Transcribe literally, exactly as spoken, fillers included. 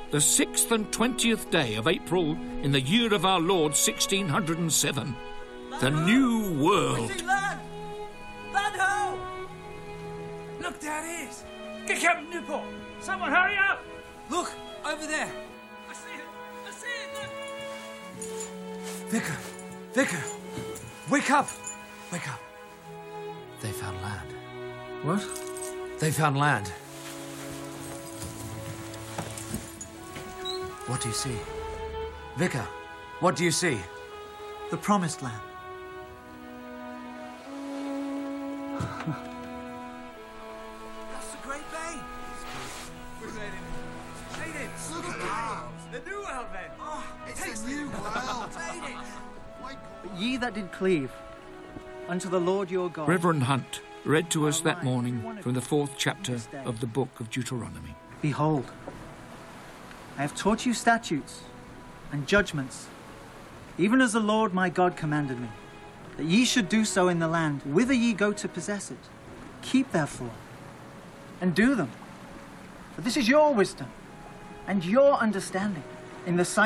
the sixth and twentieth day of April in the year of our Lord sixteen hundred and seven, the New World. Land! Land ho! Look, there it is. Get Captain Newport. Someone hurry up! Look, over there. I see it. I see it. Look. Vicar, Vicar, wake up! Wake up. They found land. What? They found land. What do you see? Vicar, what do you see? The Promised Land. That's the Great Bay. We made it. Made it. Look at that. The New World, then. Oh, It's a new world. made it. But ye that did cleave unto the Lord your God. Reverend Hunt read to us that morning from the fourth chapter of the book of Deuteronomy. Behold, I have taught you statutes and judgments, even as the Lord my God commanded me, that ye should do so in the land whither ye go to possess it. Keep therefore, and do them. For this is your wisdom and your understanding in the sight